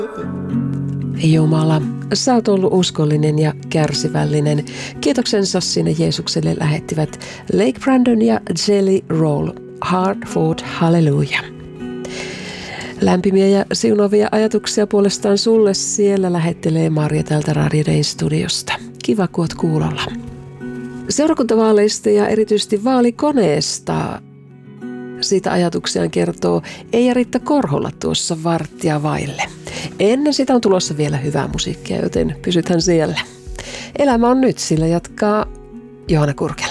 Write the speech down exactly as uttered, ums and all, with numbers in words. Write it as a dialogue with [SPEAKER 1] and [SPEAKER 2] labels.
[SPEAKER 1] Jumala, sä oot ollut uskollinen ja kärsivällinen. Kiitoksensa sinne Jeesukselle lähettivät Lake Brandon ja Jelly Roll. Hard fought, hallelujah. Lämpimiä ja siunaavia ajatuksia puolestaan sulle siellä lähettelee Marja täältä Radio Dayn studiosta. Kiva, kun oot kuulolla. Seurakuntavaaleista ja erityisesti vaalikoneesta siitä ajatuksiaan kertoo Eija-Riitta Korhola tuossa varttia vaille. Ennen sitä on tulossa vielä hyvää musiikkia, joten pysythän siellä. Elämä on nyt, sillä jatkaa Johanna Kurkela.